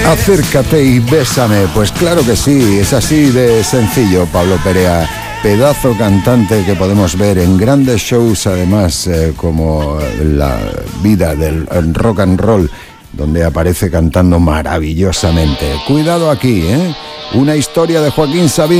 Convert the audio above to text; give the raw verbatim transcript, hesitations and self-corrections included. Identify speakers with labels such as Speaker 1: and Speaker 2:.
Speaker 1: Acércate y bésame. Pues claro que sí, es así de sencillo, Pablo Perea. Pedazo cantante que podemos ver en grandes shows, además, eh, como La Vida del Rock and Roll, donde aparece cantando maravillosamente. Cuidado aquí, ¿eh? Una historia de Joaquín Sabina.